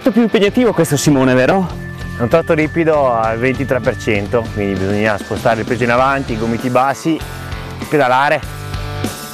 molto più impegnativo questo Simone, vero? È un tratto ripido al 23%, quindi bisogna spostare il peso in avanti, i gomiti bassi, pedalare.